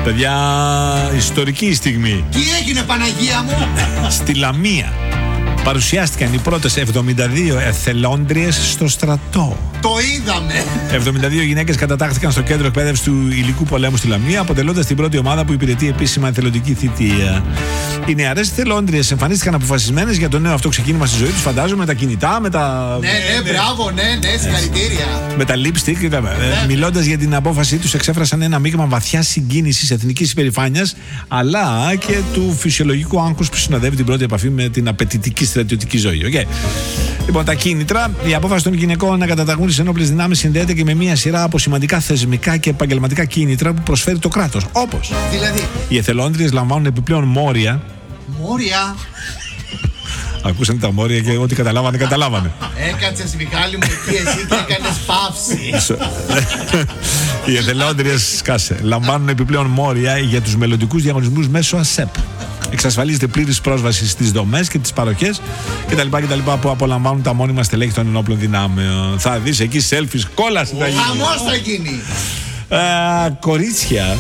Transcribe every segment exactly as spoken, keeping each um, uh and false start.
Παιδιά, ιστορική στιγμή. Τι έγινε, Παναγία μου? Στη Λαμία παρουσιάστηκαν οι πρώτες εβδομήντα δύο εθελόντριες στο στρατό. Το είδαμε. εβδομήντα δύο γυναίκες κατατάχθηκαν στο κέντρο εκπαίδευσης του υλικού πολέμου στη Λαμία, αποτελώντας την πρώτη ομάδα που υπηρετεί επίσημα εθελοντική θητεία. Οι νεαρές εθελόντριες εμφανίστηκαν αποφασισμένες για το νέο αυτό ξεκίνημα στη ζωή τους, φαντάζομαι, με τα κινητά, με τα. Ναι, ναι, μπράβο, ναι, ναι, συγχαρητήρια. Με τα lipstick. Ναι. Μιλώντας για την απόφασή τους, εξέφρασαν ένα μείγμα βαθιάς συγκίνησης, εθνικής υπερηφάνειας, αλλά και του φυσιολογικού άγχους που συνοδεύει την πρώτη επαφή με την απαιτητική στρατιωτική ζωή. Okay. Λοιπόν, τα κίνητρα. Η απόφαση των γυναικών να καταταγούν στις ενόπλες δυνάμεις συνδέεται και με μια σειρά από σημαντικά θεσμικά και επαγγελματικά κίνητρα που προσφέρει το κράτος. Όπως Δηλαδή, οι εθελόντριες λαμβάνουν επιπλέον μόρια. Μόρια. Ακούσαν τα μόρια και ό,τι καταλάβανε, καταλάβανε. Έκατσες, Μιχάλη μου, εκεί εσύ και έκανες παύση. Οι εθελόντριες, σκάσε, λαμβάνουν επιπλέον μόρια για τους μελλοντικούς διαγωνισμούς μέσω ΑΣΕΠ. Εξασφαλίζεται πλήρης πρόσβαση στις δομές και τις παροχές κτλ. κτλ. Που απολαμβάνουν τα μόνιμα στελέχη των ενόπλων δυνάμεων. Θα δεις εκεί selfies, κόλαση θα γίνει. Χαμός θα γίνει. Α, κορίτσια.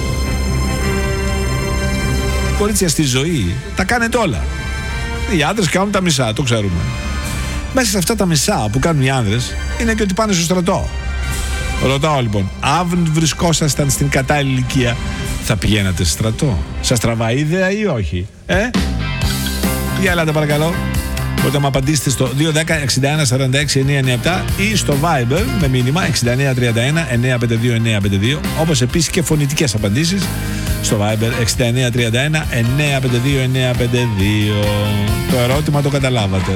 Κορίτσια στη ζωή τα κάνετε όλα. Οι άντρες κάνουν τα μισά, το ξέρουμε. Μέσα σε αυτά τα μισά που κάνουν οι άνδρες είναι και ότι πάνε στο στρατό. Ρωτάω λοιπόν, αν βρισκόσασταν στην κατάλληλη ηλικία, θα πηγαίνατε στο στρατό? Σας τραβάει ιδέα ή όχι? Ε? Για ελάτε παρακαλώ. Μπορείτε να μου απαντήσετε στο δύο ένα μηδέν εξήντα ένα σαράντα έξι εννιακόσια ενενήντα επτά ή στο Viber με μήνυμα εξήντα εννέα τριάντα ένα εννιακόσια πενήντα δύο εννιακόσια πενήντα δύο, όπως επίσης και φωνητικές απαντήσεις στο Viber εξήντα εννέα τριάντα ένα εννιακόσια πενήντα δύο εννιακόσια πενήντα δύο. Το ερώτημα το καταλάβατε.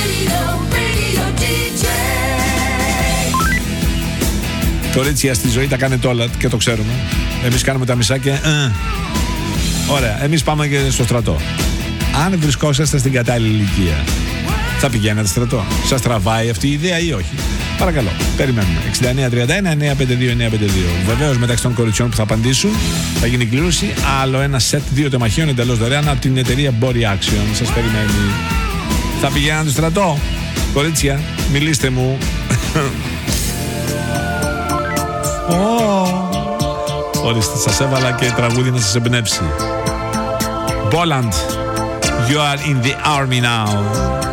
Κορίτσια στη ζωή τα κάνετε όλα και το ξέρουμε. Εμείς κάνουμε τα μισά και... Ε. Ωραία, εμείς πάμε και στο στρατό. Αν βρισκόσαστε στην κατάλληλη ηλικία, θα πηγαίνατε στρατό? Σας τραβάει αυτή η ιδέα ή όχι? Παρακαλώ, περιμένουμε. εξήντα εννέα τριάντα ένα εννιακόσια πενήντα δύο εννιακόσια πενήντα δύο. Βεβαίως, μεταξύ των κοριτσιών που θα απαντήσουν, θα γίνει κλήρωση άλλο ένα σετ δύο τεμαχίων εντελώς δωρεάν από την εταιρεία Body Action. Σας περιμένει. Θα πηγαίνατε στο στρατό? Κορίτσια, μιλήστε μου. Oh. Ορίστε, σας έβαλα και τραγούδι να σας εμπνεύσει. Boland, you are in the army now.